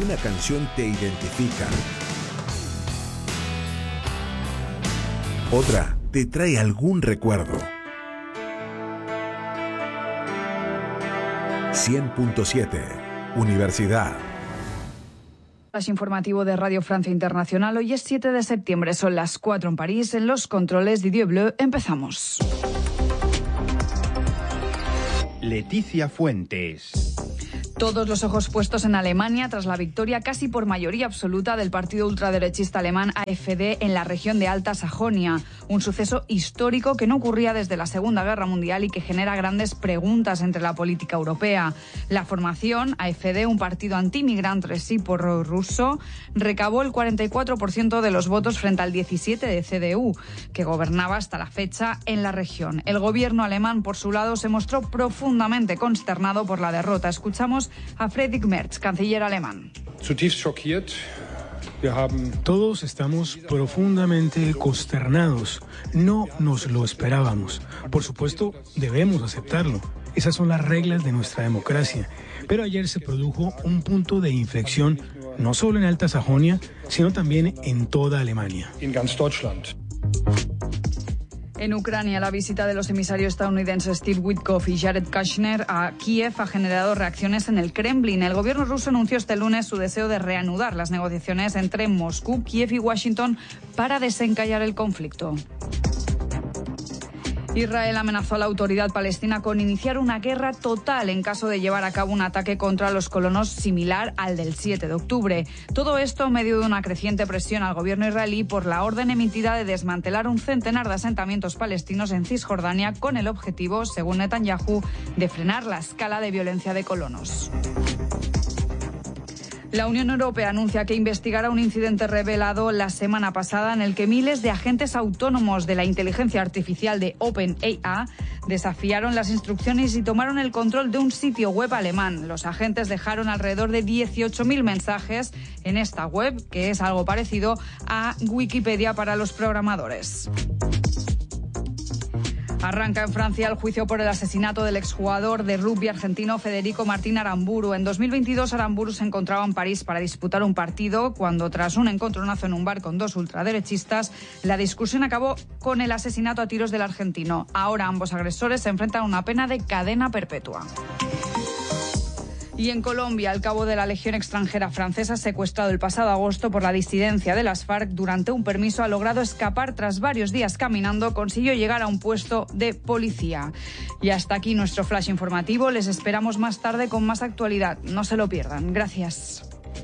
porque una canción te identifica. Otra te trae algún recuerdo. 100.7 Universidad. Flash informativo de Radio Francia Internacional. Hoy es 7 de septiembre, son las 4 en París. En los controles Didier Bleu, empezamos. Leticia Fuentes. Todos los ojos puestos en Alemania tras la victoria casi por mayoría absoluta del partido ultraderechista alemán AfD en la región de Alta Sajonia. Un suceso histórico que no ocurría desde la Segunda Guerra Mundial y que genera grandes preguntas entre la política europea. La formación AfD, un partido antimigrante sí por ruso, recabó el 44% de los votos frente al 17% de CDU, que gobernaba hasta la fecha en la región. El gobierno alemán, por su lado, se mostró profundamente consternado por la derrota. Escuchamos a Friedrich Merz, canciller alemán. Todos estamos profundamente consternados. No nos lo esperábamos. Por supuesto, debemos aceptarlo. Esas son las reglas de nuestra democracia. Pero ayer se produjo un punto de inflexión, no solo en Alta Sajonia, sino también en toda Alemania. En Ucrania, la visita de los emisarios estadounidenses Steve Witkoff y Jared Kushner a Kiev ha generado reacciones en el Kremlin. El gobierno ruso anunció este lunes su deseo de reanudar las negociaciones entre Moscú, Kiev y Washington para desencallar el conflicto. Israel amenazó a la autoridad palestina con iniciar una guerra total en caso de llevar a cabo un ataque contra los colonos similar al del 7 de octubre. Todo esto en medio de una creciente presión al gobierno israelí por la orden emitida de desmantelar un centenar de asentamientos palestinos en Cisjordania con el objetivo, según Netanyahu, de frenar la escala de violencia de colonos. La Unión Europea anuncia que investigará un incidente revelado la semana pasada en el que miles de agentes autónomos de la inteligencia artificial de OpenAI desafiaron las instrucciones y tomaron el control de un sitio web alemán. Los agentes dejaron alrededor de 18.000 mensajes en esta web, que es algo parecido a Wikipedia para los programadores. Arranca en Francia el juicio por el asesinato del exjugador de rugby argentino Federico Martín Aramburu. En 2022 Aramburu se encontraba en París para disputar un partido cuando, tras un encontronazo en un bar con dos ultraderechistas, la discusión acabó con el asesinato a tiros del argentino. Ahora ambos agresores se enfrentan a una pena de cadena perpetua. Y en Colombia, el cabo de la Legión extranjera francesa, secuestrado el pasado agosto por la disidencia de las FARC durante un permiso, ha logrado escapar tras varios días caminando, consiguió llegar a un puesto de policía. Y hasta aquí nuestro flash informativo. Les esperamos más tarde con más actualidad. No se lo pierdan. Gracias.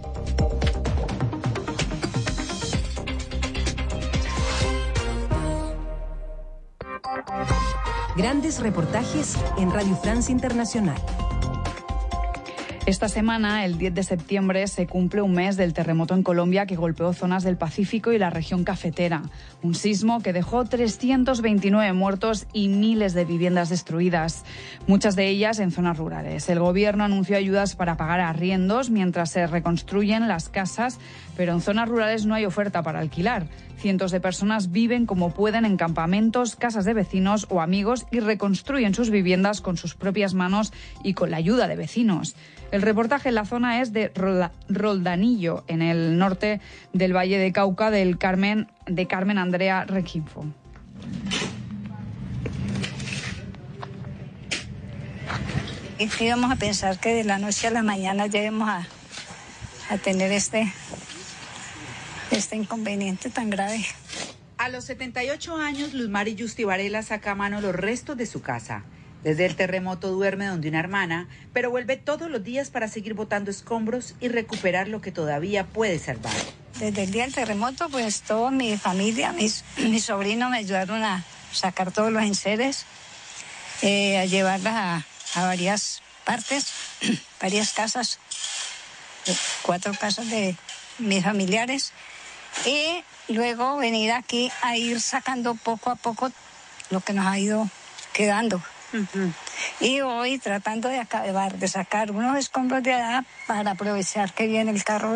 Grandes reportajes en Radio Francia Internacional. Esta semana, el 10 de septiembre, se cumple un mes del terremoto en Colombia que golpeó zonas del Pacífico y la región cafetera. Un sismo que dejó 329 muertos y miles de viviendas destruidas, muchas de ellas en zonas rurales. El gobierno anunció ayudas para pagar arriendos mientras se reconstruyen las casas, pero en zonas rurales no hay oferta para alquilar. Cientos de personas viven como pueden en campamentos, casas de vecinos o amigos y reconstruyen sus viviendas con sus propias manos y con la ayuda de vecinos. El reportaje en la zona es de Roldanillo, en el norte del Valle de Cauca, de Carmen Andrea Requinfo. Íbamos a pensar que de la noche a la mañana lleguemos a tener este inconveniente tan grave. A los 78 años, Luz Mari Justi Varela saca a mano los restos de su casa. Desde el terremoto duerme donde una hermana, pero vuelve todos los días para seguir botando escombros y recuperar lo que todavía puede salvar. Desde el día del terremoto, pues toda mi familia, mis sobrinos me ayudaron a sacar todos los enseres, a llevarlas a varias partes, varias casas, 4 casas de mis familiares, y luego venir aquí a ir sacando poco a poco lo que nos ha ido quedando. Uh-huh. Y hoy tratando de acabar de sacar unos escombros de allá para aprovechar que viene el carro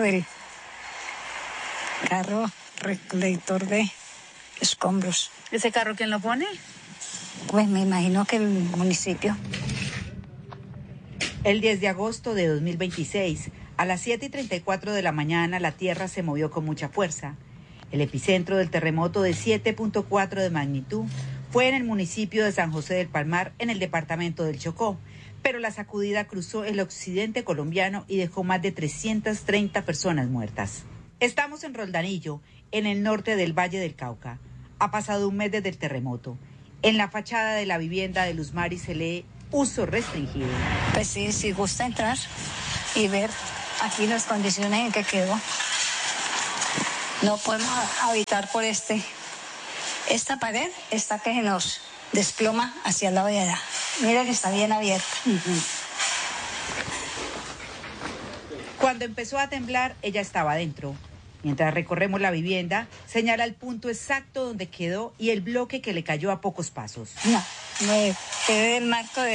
recolector de escombros. ¿Ese carro quién lo pone? Pues me imagino que el municipio. El 10 de agosto de 2026, a las 7:34 de la mañana, la tierra se movió con mucha fuerza. El epicentro del terremoto de 7.4 de magnitud fue en el municipio de San José del Palmar, en el departamento del Chocó, pero la sacudida cruzó el occidente colombiano y dejó más de 330 personas muertas. Estamos en Roldanillo, en el norte del Valle del Cauca. Ha pasado un mes desde el terremoto. En la fachada de la vivienda de Luz Mari se lee uso restringido. Pues sí, si gusta entrar y ver aquí las condiciones en que quedó. No podemos habitar por esta pared está que se nos desploma hacia el lado de allá. Mira que está bien abierta. Cuando empezó a temblar, ella estaba adentro. Mientras recorremos la vivienda, señala el punto exacto donde quedó y el bloque que le cayó a pocos pasos. No, me quedé del marco de